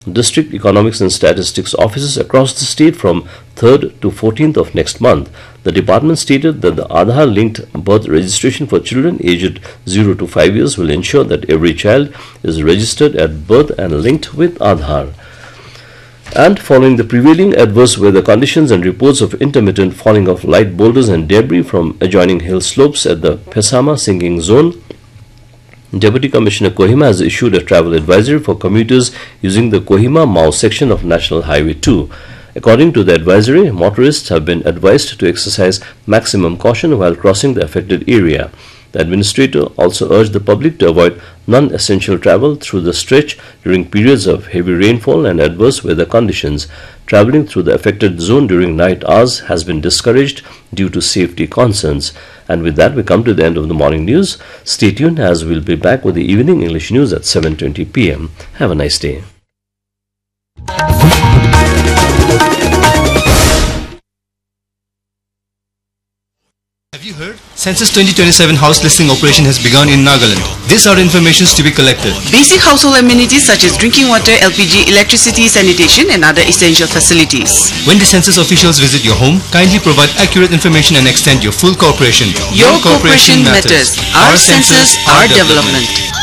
district economics and statistics offices across the state from 3rd to 14th of next month. The department stated that the Aadhaar-linked birth registration for children aged 0 to 5 years will ensure that every child is registered at birth and linked with Aadhaar. And following the prevailing adverse weather conditions and reports of intermittent falling of light boulders and debris from adjoining hill slopes at the Phesama sinking zone, Deputy Commissioner Kohima has issued a travel advisory for commuters using the Kohima-Mao section of National Highway 2. According to the advisory, motorists have been advised to exercise maximum caution while crossing the affected area. The administrator also urged the public to avoid non-essential travel through the stretch during periods of heavy rainfall and adverse weather conditions. Traveling through the affected zone during night hours has been discouraged due to safety concerns. And with that, we come to the end of the morning news. Stay tuned as we'll be back with the evening English news at 7:20 p.m. Have a nice day. Have you heard? Census 2027 house listing operation has begun in Nagaland. These are informations to be collected. Basic household amenities such as drinking water, LPG, electricity, sanitation and other essential facilities. When the census officials visit your home, kindly provide accurate information and extend your full cooperation. Your cooperation matters. Our census, our development.